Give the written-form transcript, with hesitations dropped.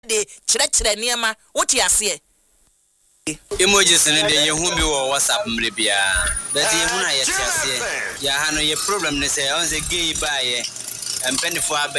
de chire niema wote ase emojis ne de ye hu bi wo WhatsApp mre bia but ye hu na ye tiase ya ha no ye problem ne say on say gay ba ye empeni fo